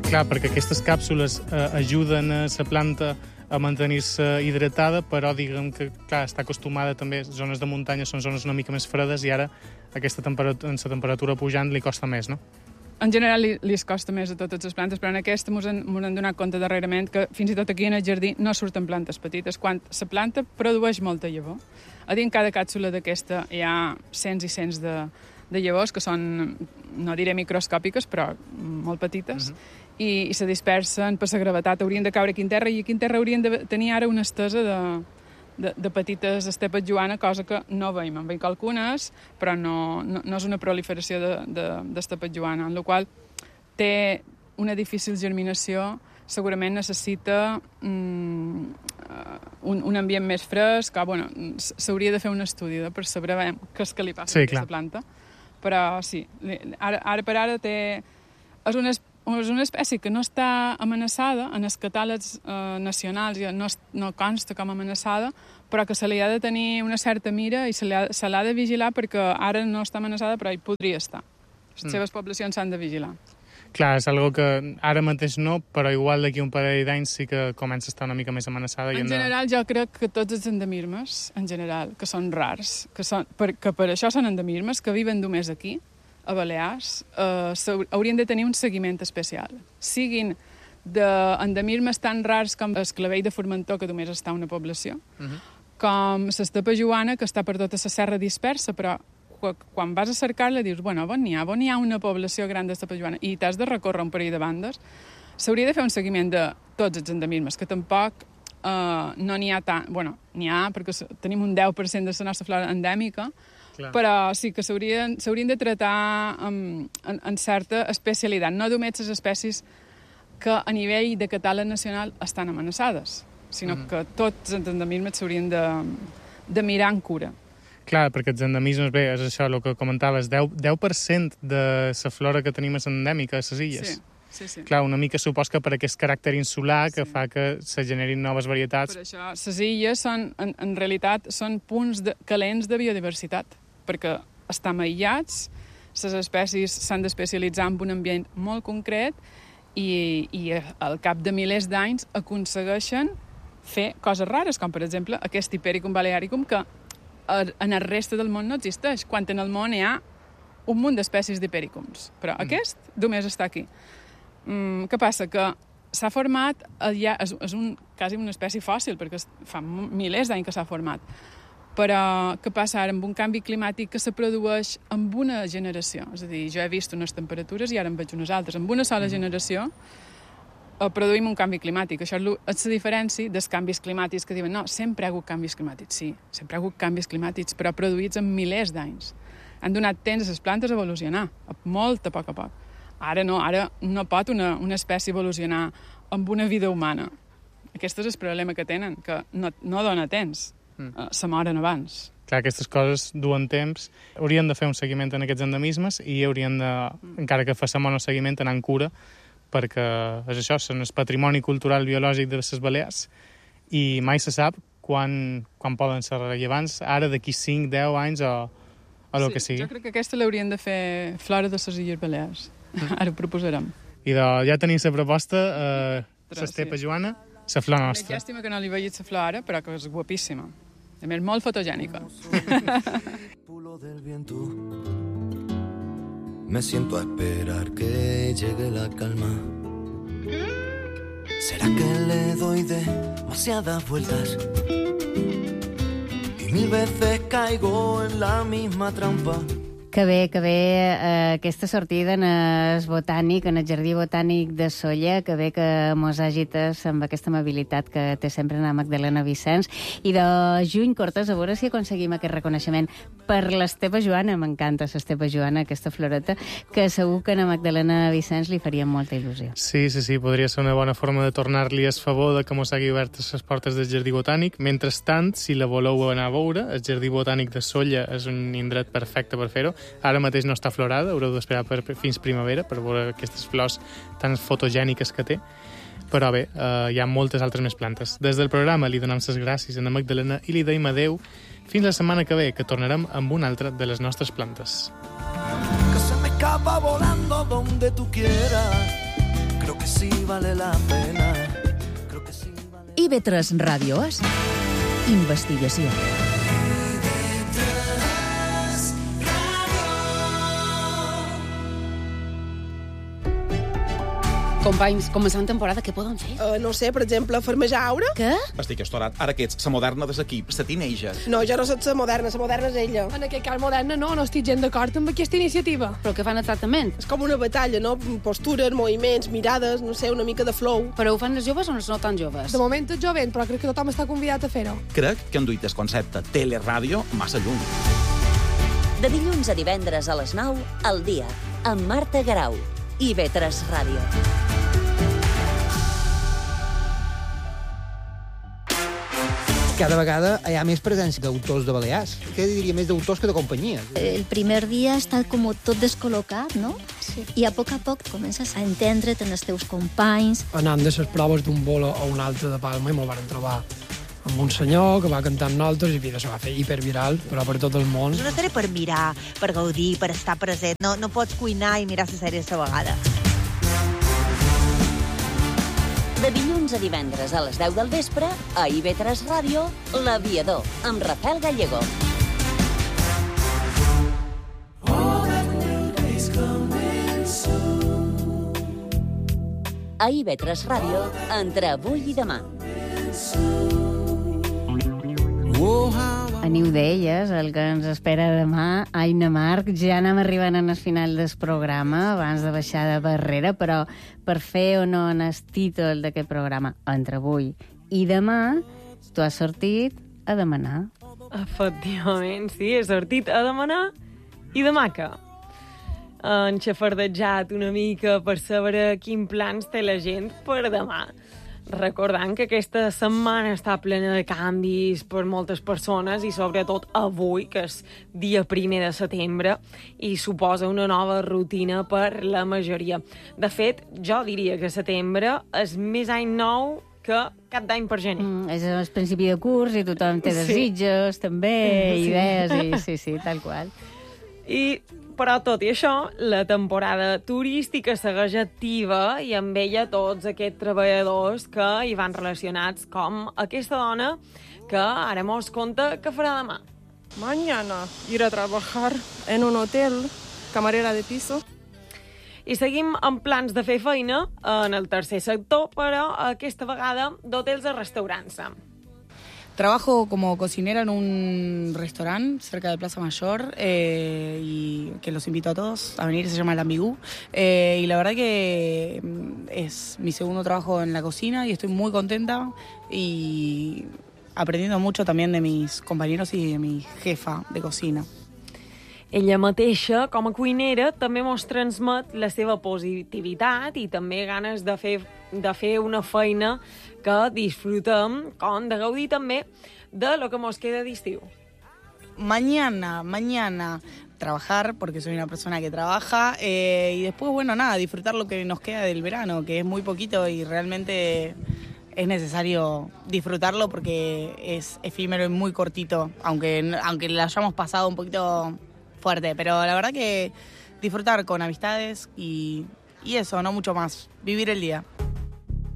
Clar, perquè aquestes càpsules ajuden a la planta a mantenir-se hidratada, però diguem que, clar, està acostumada també, zones de muntanya són zones una mica més fredes i ara aquesta temperatura pujant li costa més, no? En general li costa més a totes les plantes, però en aquesta mos han donat compte darrerament que fins i tot aquí en el jardí no surten plantes petites. Quan la planta produeix molta llavor, a dins cada càpsula d'aquesta hi ha cents i cents de llavors que són, no diré microscòpiques, però molt petites, i se dispersen per la gravetat. Haurien de caure aquí en terra, i aquí en terra haurien de tenir ara una estesa de petites estepes joana, cosa que no veiem. En veiem algunes, però no és una proliferació d'estepes joana, en la qual té una difícil germinació, segurament necessita un ambient més fresc, s'hauria de fer un estudi per saber què és que li passa a aquesta planta. Però sí, ara per ara és una espècie que no està amenaçada, en els catàlegs nacionals no consta com amenaçada, però que se li ha de tenir una certa mira i se l'ha de vigilar perquè ara no està amenaçada, però hi podria estar. Les seves poblacions s'han de vigilar. Clar, és algo que ara mateix no, però igual d'aquí un parell d'anys sí que comença a estar una mica més amenaçada. En general, jo crec que tots els endemismes, en general, que són rars, que per això són endemismes, que viven només aquí, a Balears, haurien de tenir un seguiment especial. Siguin d'endemismes tan rars com el clavell de Formentor, que només està a una població, com l'estepa joana, que està per tota la serra dispersa, però quan vas a cercar-la dius, on n'hi ha una població gran d'estepa joana, i t'has de recórrer un parell de bandes, s'hauria de fer un seguiment de tots els endemismes, que tampoc no n'hi ha tant. N'hi ha, perquè tenim un 10% de la nostra flora endèmica, però sí que s'haurien de tratar en certa especialitat, no només les espècies que a nivell de catàleg nacional estan amenaçades, sinó que tots els endemismes s'haurien de mirar en cura. Clar, perquè els endemismes, bé, és això, el que comentaves, 10% de la flora que tenim és endèmica a les illes. Sí. Clar, una mica supos que per aquest caràcter insular que fa que se generin noves varietats. Per això, les illes en realitat són punts calents de biodiversitat, perquè estan aïllats, les espècies s'han d'especialitzar en un ambient molt concret i al cap de milers d'anys aconsegueixen fer coses rares, com per exemple aquest Hipericum balearicum, que en el reste del món no existeix, quan en el món hi ha un munt d'espècies d'Hipericums. Però aquest només està aquí. Què passa? Que s'ha format, és quasi una espècie fòssil, perquè fa milers d'anys que s'ha format. Però què passa ara amb un canvi climàtic que se produeix amb una generació? És a dir, jo he vist unes temperatures i ara en veig unes altres. Amb una sola generació produïm un canvi climàtic. Això és la diferència dels canvis climàtics que diuen no, sempre hi ha hagut canvis climàtics. Sí, sempre hi ha hagut canvis climàtics, però produïts en milers d'anys. Han donat temps a les plantes a evolucionar, molt a poc. Ara no pot una espècie evolucionar amb una vida humana. Aquest és el problema que tenen, que no dona temps. Se moren abans. Clar, aquestes coses duen temps. Haurien de fer un seguiment en aquests endemismes i haurien de, encara que facin monoseguiment, anar en cura, perquè és això, són el patrimoni cultural biològic de les Balears i mai se sap quan poden ser rellevants, ara d'aquí 5, 10 anys o el que sigui. Jo crec que aquesta l'haurien de fer flora de les Illes Balears. Ara ho proposarem. I ja tenim la proposta, l'estepa joana, la flor nostra. Llàstima que no li vegis la flor ara, però que és guapíssima. A més, molt fotogènica. Me siento a esperar que llegue la calma. ¿Será que le doy demasiadas vueltas? Y 1000 veces caigo en la misma trampa. Que bé, aquesta sortida en el botànic, en el Jardí Botànic de Sóller, que bé que mos agites amb aquesta amabilitat que té sempre la Magdalena Vicens. I de juny, Cortés, a veure si aconseguim aquest reconeixement per l'Estepa Joana. M'encanta l'Estepa Joana, aquesta floreta, que segur que a la Magdalena Vicens li faria molta il·lusió. Sí, podria ser una bona forma de tornar-li el favor de que mos hagi obert les portes del Jardí Botànic. Mentrestant, si la voleu anar a veure, el Jardí Botànic de Sóller és un indret perfecte per fer-ho. Ara mateix no està florada, haureu d'esperar fins primavera per veure aquestes flors tan fotogèniques que té. Però bé, hi ha moltes altres més plantes. Des del programa li donem les gràcies a la Magdalena i li deim adeu fins la setmana que ve, que tornarem amb una altra de les nostres plantes. Que se me escapa volando donde tú quieras. Creo que sí vale la pena. Creo que sí vale... IB3 Ràdio és investigació. Companys, començant temporada, què poden fer? No sé, per exemple, farmejar aura? Què? Estic estorat. Ara que ets la moderna de l'equip, la teenager. No, jo no soc la moderna és ella. En aquest cas moderna no estic gens d'acord amb aquesta iniciativa. Però què fan exactament? És com una batalla, no? Postures, moviments, mirades, no sé, una mica de flow. Però ho fan els joves o no tan joves? De moment és jovent, però crec que tothom està convidat a fer-ho. Crec que han duit el concepte teleràdio massa lluny. De dilluns a divendres a les 9, al dia, amb Marta Garau. IB3 Ràdio. Cada vegada hi ha més presència d'autors de Balears. Què diria, més d'autors que de companyies? El primer dia està com tot descol·locat, no? Sí. I a poc comences a entendre't en els teus companys. Anant de les proves d'un bolo a un altre de Palma i me'l van trobar amb un senyor que va cantar amb nosaltres i això va fer hiperviral, però per tot el món. És una sèrie per mirar, per gaudir, per estar present. No pots cuinar i mirar la sèrie a la vegada. De dilluns a divendres a les 10 del vespre, a IB3 Ràdio, L'Aviador, amb Rafael Gallego. A IB3 Ràdio, entre avui i demà. Aniu d'elles, el que ens espera demà. Aina Marc, ja anem arribant al final del programa, abans de baixar de barrera, però per fer honor en el títol d'aquest programa, entre avui i demà, tu has sortit a demanar. Efectivament, sí, he sortit a demanar i demà què? Han xafardejat una mica per saber quins plans té la gent per demà. Recordant que aquesta setmana està plena de canvis per moltes persones i sobretot avui, que és dia 1 de setembre, i suposa una nova rutina per la majoria. De fet, jo diria que setembre és més any nou que cap d'any per gener. És el principi de curs i tothom té desitjos, també, idees, i sí, tal qual. Però tot i això, la temporada turística segueix activa i amb ella tots aquests treballadors que hi van relacionats, com aquesta dona que ara mos conta què farà demà. Mañana ir a trabajar en un hotel, camarera de piso. I seguim amb plans de fer feina en el tercer sector, però aquesta vegada d'hotels a restaurants. Trabajo como cocinera en un restaurante cerca de Plaza Mayor y que los invito a todos a venir, se llama El Ambigú. Y la verdad que es mi segundo trabajo en la cocina y estoy muy contenta y aprendiendo mucho también de mis compañeros y de mi jefa de cocina. Ella mateixa, com a cuinera, també mos transmet la seva positivitat i també ganes de fer una feina que disfrutem, com de gaudir també de lo que mos queda d'estiu. Mañana trabajar, porque soy una persona que trabaja, y después, disfrutar lo que nos queda del verano, que es muy poquito y realmente es necesario disfrutarlo porque es efímero y muy cortito, aunque lo hayamos pasado un poquito fuerte, pero la verdad que disfrutar con amistades y eso, no mucho más, vivir el día.